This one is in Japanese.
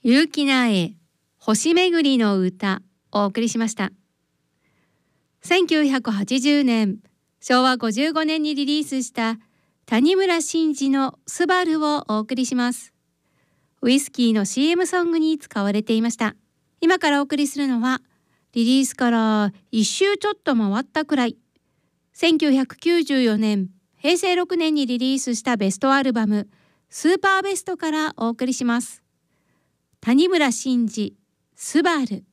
結城苗星めぐりの歌をお送りしました。1980年、昭和55年にリリースした谷村新司のスバルをお送りします。ウイスキーの CM ソングに使われていました。今からお送りするのは、リリースから1周ちょっと回ったくらい、1994年、平成6年にリリースしたベストアルバム、スーパーベストからお送りします。谷村新司、スバル。